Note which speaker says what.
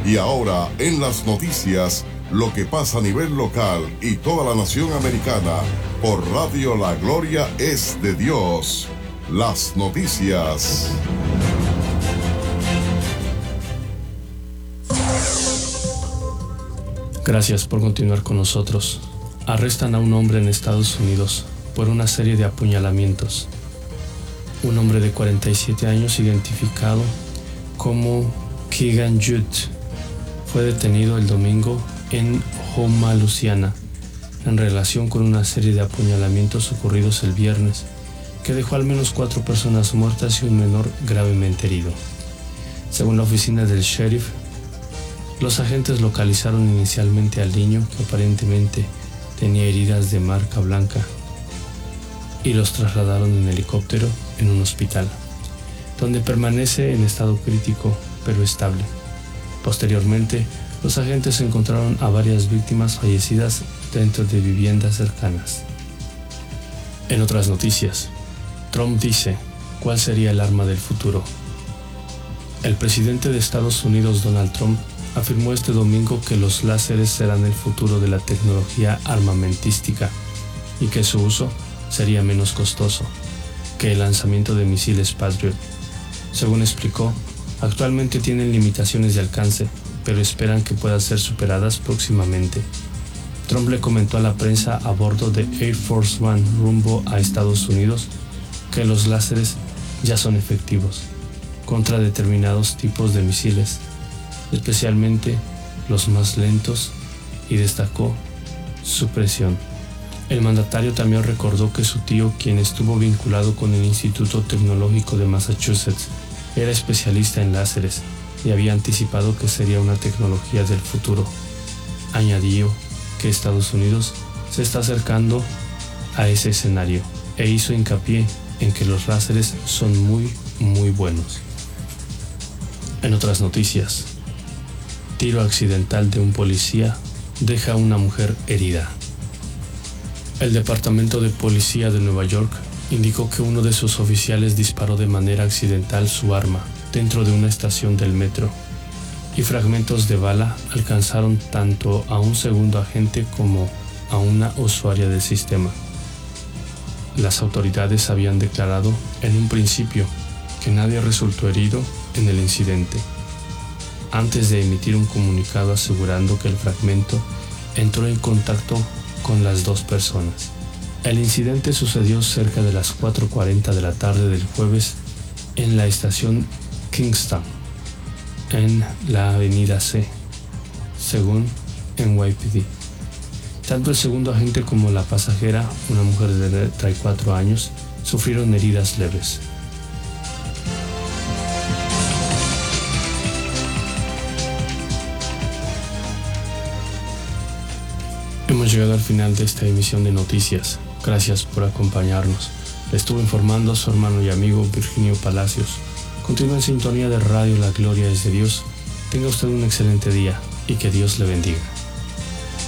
Speaker 1: Y ahora, en las noticias, lo que pasa a nivel local y toda la nación americana, por Radio La Gloria es de Dios. Las noticias.
Speaker 2: Gracias por continuar con nosotros. Arrestan a un hombre en Estados Unidos por una serie de apuñalamientos. Un hombre de 47 años identificado como Keegan Judd fue detenido el domingo en Houma, Luisiana, en relación con una serie de apuñalamientos ocurridos el viernes, que dejó al menos 4 personas muertas y un menor gravemente herido. Según la oficina del sheriff, los agentes localizaron inicialmente al niño, que aparentemente tenía heridas de marca blanca, y los trasladaron en helicóptero en un hospital, donde permanece en estado crítico pero estable. Posteriormente, los agentes encontraron a varias víctimas fallecidas dentro de viviendas cercanas. En otras noticias, Trump dice cuál sería el arma del futuro. El presidente de Estados Unidos, Donald Trump, afirmó este domingo que los láseres serán el futuro de la tecnología armamentística y que su uso sería menos costoso que el lanzamiento de misiles Patriot. Según explicó, actualmente tienen limitaciones de alcance, pero esperan que puedan ser superadas próximamente. Trump le comentó a la prensa a bordo de Air Force One rumbo a Estados Unidos que los láseres ya son efectivos contra determinados tipos de misiles, especialmente los más lentos, y destacó su presión. El mandatario también recordó que su tío, quien estuvo vinculado con el Instituto Tecnológico de Massachusetts, era especialista en láseres y había anticipado que sería una tecnología del futuro. Añadió que Estados Unidos se está acercando a ese escenario e hizo hincapié en que los láseres son muy buenos. En otras noticias, tiro accidental de un policía deja a una mujer herida. El Departamento de Policía de Nueva York indicó que uno de sus oficiales disparó de manera accidental su arma dentro de una estación del metro, y fragmentos de bala alcanzaron tanto a un segundo agente como a una usuaria del sistema. Las autoridades habían declarado en un principio que nadie resultó herido en el incidente, antes de emitir un comunicado asegurando que el fragmento entró en contacto con las 2 personas. El incidente sucedió cerca de las 4:40 de la tarde del jueves en la estación Kingston, en la avenida C, según NYPD. Tanto el segundo agente como la pasajera, una mujer de 34 años, sufrieron heridas leves. Hemos llegado al final de esta emisión de noticias. Gracias por acompañarnos. Le estuvo informando a su hermano y amigo Virginio Palacios. Continúe en sintonía de Radio La Gloria es de Dios. Tenga usted un excelente día y que Dios le bendiga.